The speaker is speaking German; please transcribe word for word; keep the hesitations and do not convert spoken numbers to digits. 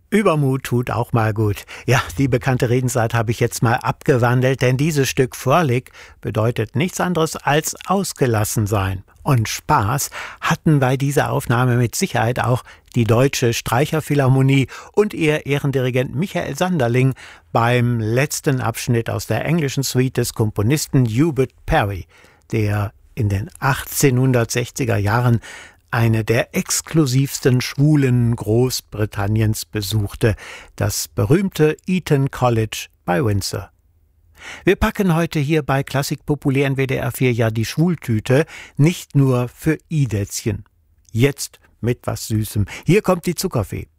Übermut tut auch mal gut. Ja, die bekannte Redensart habe ich jetzt mal abgewandelt, denn dieses Stück Fröhlich bedeutet nichts anderes als ausgelassen sein. Und Spaß hatten bei dieser Aufnahme mit Sicherheit auch die Deutsche Streicherphilharmonie und ihr Ehrendirigent Michael Sanderling beim letzten Abschnitt aus der englischen Suite des Komponisten Hubert Parry, der in den achtzehnhundertsechziger Jahren eine der exklusivsten Schwulen Großbritanniens besuchte, das berühmte Eton College bei Windsor. Wir packen heute hier bei Klassik Populär in W D R vier ja die Schwultüte, nicht nur für Idätzchen. Jetzt mit was Süßem. Hier kommt die Zuckerfee.